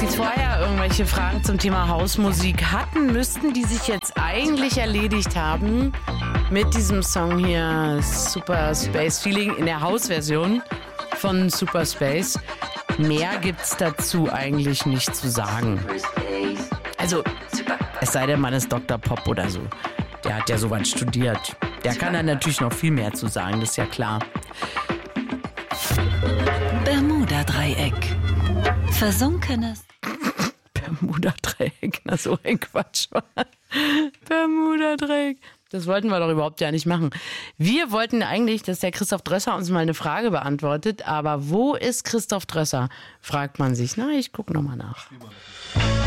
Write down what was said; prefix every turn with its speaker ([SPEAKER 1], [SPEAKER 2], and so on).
[SPEAKER 1] die vorher irgendwelche Fragen zum Thema Hausmusik hatten, müssten die sich jetzt eigentlich erledigt haben mit diesem Song hier, Super Space Feeling, in der Hausversion von Super Space. Mehr gibt's dazu eigentlich nicht zu sagen. Also, es sei denn, man ist Dr. Pop oder so. Der hat ja sowas studiert. Der kann dann natürlich noch viel mehr zu sagen, das ist ja klar.
[SPEAKER 2] Bermuda-Dreieck. Versunkenes.
[SPEAKER 1] Bermuda-Dreieck, na so ein Quatsch. Bermuda-Dreieck. Das wollten wir doch überhaupt ja nicht machen. Wir wollten eigentlich, dass der Christoph Drösser uns mal eine Frage beantwortet. Aber wo ist Christoph Drösser? Fragt man sich. Na, ich gucke nochmal nach.